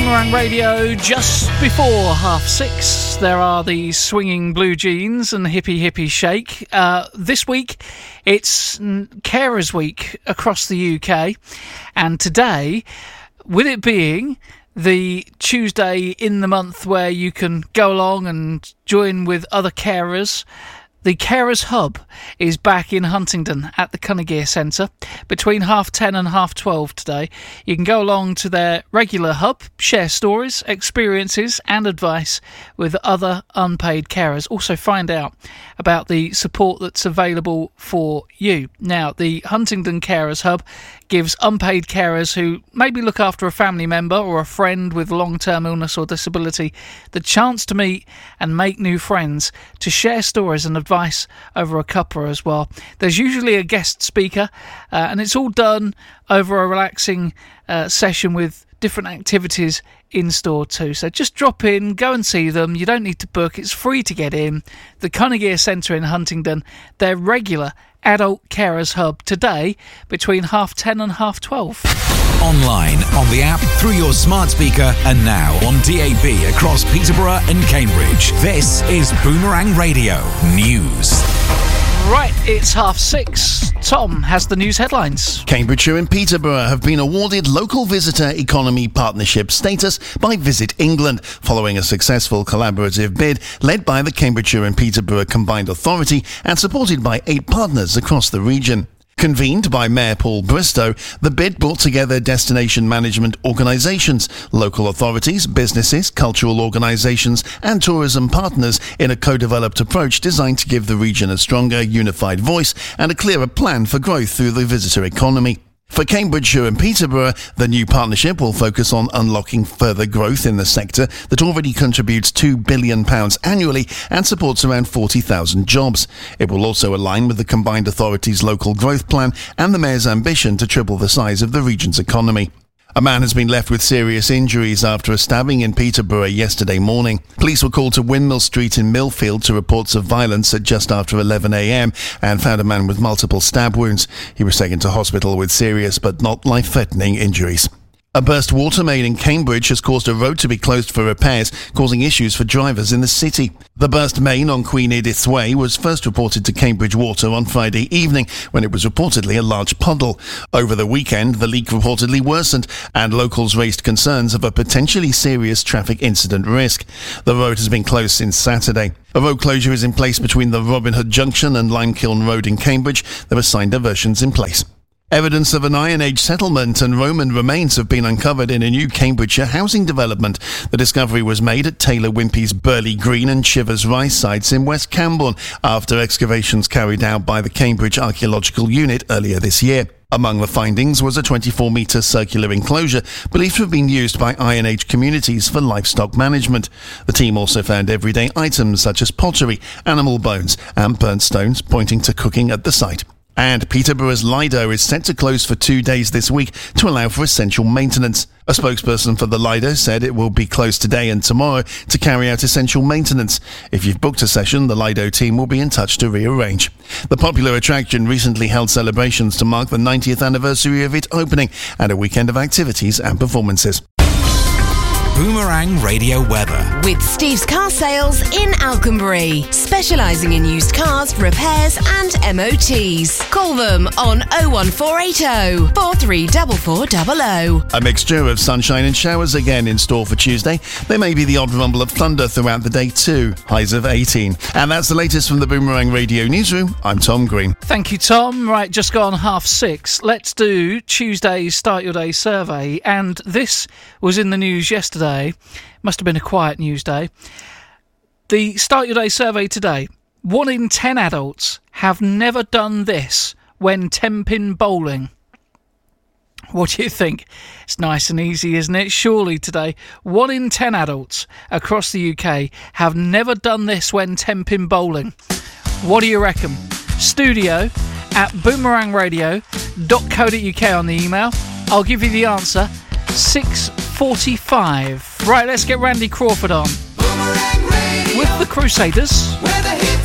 Boomerang Radio, just before 6:30. There are the Swinging Blue Jeans and Hippie Hippie Shake. This week, it's Carers Week across the UK. And today, with it being the Tuesday in the month where you can go along and join with other carers, the Carers Hub is back in Huntingdon at the Cunningear Centre between 10:30 and 12:30 today. You can go along to their regular hub, share stories, experiences and advice with other unpaid carers. Also find out about the support that's available for you. Now, the Huntingdon Carers Hub gives unpaid carers who maybe look after a family member or a friend with long-term illness or disability the chance to meet and make new friends, to share stories and advice over a cuppa as well. There's usually a guest speaker, and it's all done over a relaxing session with different activities in store too. So just drop in, go and see them. You don't need to book. It's free to get in. The Cunningear Centre in Huntingdon, their regular adult carers hub, today between 10:30 and 12:30. Online, on the app, through your smart speaker, and now on DAB across Peterborough and Cambridge. This is Boomerang Radio News. Right, it's 6:30. Tom has the news headlines. Cambridgeshire and Peterborough have been awarded Local Visitor Economy Partnership status by Visit England, following a successful collaborative bid led by the Cambridgeshire and Peterborough Combined Authority and supported by 8 partners across the region. Convened by Mayor Paul Bristow, the bid brought together destination management organisations, local authorities, businesses, cultural organisations and tourism partners in a co-developed approach designed to give the region a stronger, unified voice and a clearer plan for growth through the visitor economy. For Cambridgeshire and Peterborough, the new partnership will focus on unlocking further growth in the sector that already contributes £2 billion annually and supports around 40,000 jobs. It will also align with the Combined Authority's local growth plan and the Mayor's ambition to triple the size of the region's economy. A man has been left with serious injuries after a stabbing in Peterborough yesterday morning. Police were called to Windmill Street in Millfield to reports of violence at just after 11 a.m. and found a man with multiple stab wounds. He was taken to hospital with serious but not life-threatening injuries. A burst water main in Cambridge has caused a road to be closed for repairs, causing issues for drivers in the city. The burst main on Queen Edith's Way was first reported to Cambridge Water on Friday evening, when it was reportedly a large puddle. Over the weekend, the leak reportedly worsened, and locals raised concerns of a potentially serious traffic incident risk. The road has been closed since Saturday. A road closure is in place between the Robin Hood Junction and Limekiln Road in Cambridge. There are sign diversions in place. Evidence of an Iron Age settlement and Roman remains have been uncovered in a new Cambridgeshire housing development. The discovery was made at Taylor Wimpey's Burley Green and Shivers Rise sites in West Cambourne after excavations carried out by the Cambridge Archaeological Unit earlier this year. Among the findings was a 24-metre circular enclosure believed to have been used by Iron Age communities for livestock management. The team also found everyday items such as pottery, animal bones and burnt stones pointing to cooking at the site. And Peterborough's Lido is set to close for 2 days this week to allow for essential maintenance. A spokesperson for the Lido said it will be closed today and tomorrow to carry out essential maintenance. If you've booked a session, the Lido team will be in touch to rearrange. The popular attraction recently held celebrations to mark the 90th anniversary of its opening and a weekend of activities and performances. Boomerang Radio weather. With Steve's Car Sales in Alconbury, specialising in used cars, repairs and MOTs. Call them on 01480 434400. A mixture of sunshine and showers again in store for Tuesday. There may be the odd rumble of thunder throughout the day too. Highs of 18. And that's the latest from the Boomerang Radio Newsroom. I'm Tom Green. Thank you, Tom. Right, just gone 6:30. Let's do Tuesday's Start Your Day survey. And this was in the news yesterday. Must have been a quiet news day. The Start Your Day survey today. 1 in 10 adults have never done this when 10-pin bowling. What do you think? It's nice and easy, isn't it? Surely today, 1 in 10 adults across the UK have never done this when 10-pin bowling. What do you reckon? studio@boomerangradio.co.uk on the email. I'll give you the answer. 6:45. Right, let's get Randy Crawford on with the Crusaders.